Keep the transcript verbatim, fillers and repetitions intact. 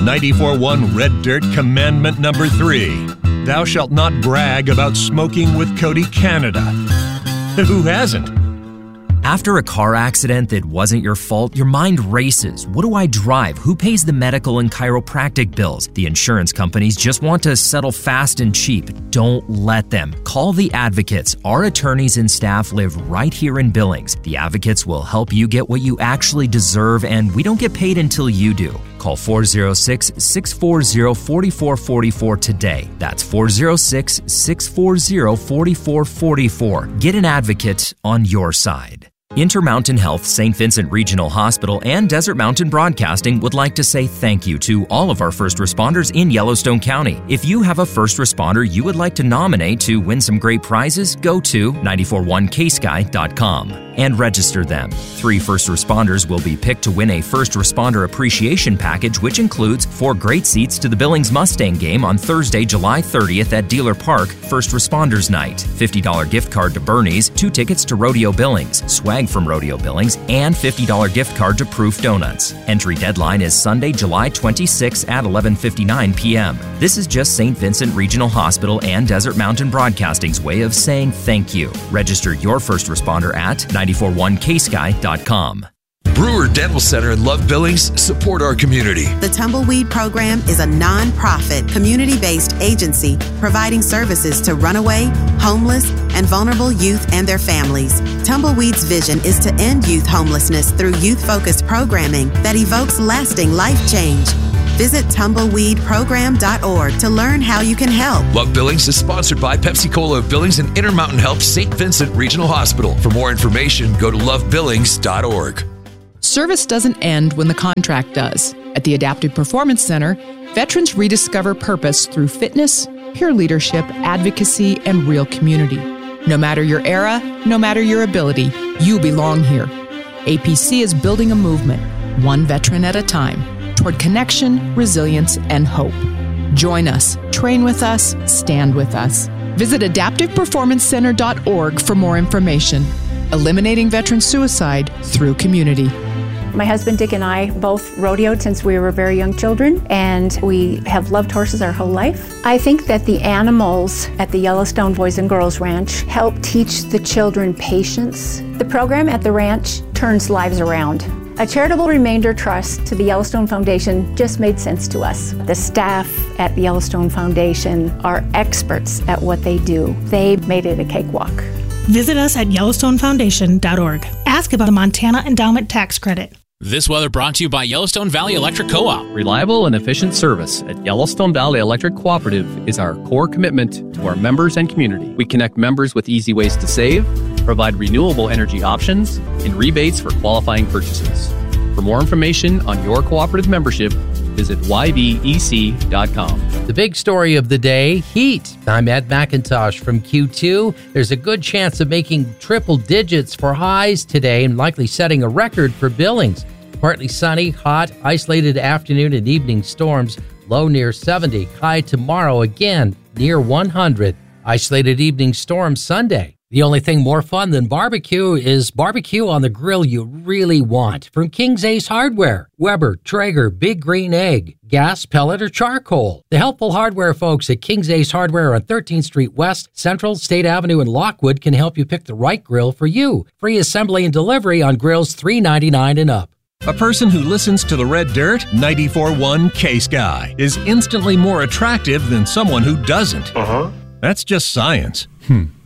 ninety-four point one Red Dirt Commandment number three. Thou shalt not brag about smoking with Cody Canada. Who hasn't? After a car accident that wasn't your fault, your mind races. What do I drive? Who pays the medical and chiropractic bills? The insurance companies just want to settle fast and cheap. Don't let them. Call the Advocates. Our attorneys and staff live right here in Billings. The Advocates will help you get what you actually deserve, and we don't get paid until you do. Call four oh six, six four zero, four four four four today. That's four oh six, six four zero, four four four four. Get an Advocate on your side. Intermountain Health, Saint Vincent Regional Hospital, and Desert Mountain Broadcasting would like to say thank you to all of our first responders in Yellowstone County. If you have a first responder you would like to nominate to win some great prizes, go to nine four one k sky dot com and register them. Three first responders will be picked to win a First Responder Appreciation Package, which includes four great seats to the Billings Mustang game on Thursday, July thirtieth at Dealer Park, First Responders Night, fifty dollars gift card to Bernie's, two tickets to Rodeo Billings, swag from Rodeo Billings, and fifty dollars gift card to Proof Donuts. Entry deadline is Sunday, July twenty-sixth at eleven fifty-nine p.m. This is just Saint Vincent Regional Hospital and Desert Mountain Broadcasting's way of saying thank you. Register your first responder at nine four one k sky dot com. Brewer Dental Center in Love Billings support our community. The Tumbleweed Program is a non-profit, community-based agency providing services to runaway, homeless, and vulnerable youth and their families. Tumbleweed's vision is to end youth homelessness through youth-focused programming that evokes lasting life change. Visit tumbleweed program dot org to learn how you can help. Love Billings is sponsored by Pepsi Cola of Billings and Intermountain Health Saint Vincent Regional Hospital. For more information, go to love billings dot org. Service doesn't end when the contract does. At the Adaptive Performance Center, veterans rediscover purpose through fitness, peer leadership, advocacy, and real community. No matter your era, no matter your ability, you belong here. A P C is building a movement, one veteran at a time, toward connection, resilience, and hope. Join us, train with us, stand with us. Visit adaptive performance center dot org for more information. Eliminating veteran suicide through community. My husband Dick and I both rodeoed since we were very young children, and we have loved horses our whole life. I think that the animals at the Yellowstone Boys and Girls Ranch help teach the children patience. The program at the ranch turns lives around. A charitable remainder trust to the Yellowstone Foundation just made sense to us. The staff at the Yellowstone Foundation are experts at what they do. They made it a cakewalk. Visit us at yellowstone foundation dot org. Ask about the Montana Endowment Tax Credit. This weather brought to you by Yellowstone Valley Electric Co-op. Reliable and efficient service at Yellowstone Valley Electric Cooperative is our core commitment to our members and community. We connect members with easy ways to save, provide renewable energy options, and rebates for qualifying purchases. For more information on your cooperative membership, visit y v e c dot com. The big story of the day, heat. I'm Ed McIntosh from Q two. There's a good chance of making triple digits for highs today and likely setting a record for Billings. Partly sunny, hot, isolated afternoon and evening storms, low near seventy. High tomorrow again near one hundred. Isolated evening storms Sunday. The only thing more fun than barbecue is barbecue on the grill you really want. From King's Ace Hardware, Weber, Traeger, Big Green Egg, gas, pellet, or charcoal. The helpful hardware folks at King's Ace Hardware on thirteenth Street West, Central, State Avenue, and Lockwood can help you pick the right grill for you. Free assembly and delivery on grills three ninety-nine and up. A person who listens to the Red Dirt ninety-four point one K-Sky is instantly more attractive than someone who doesn't. Uh-huh. That's just science. Hmm.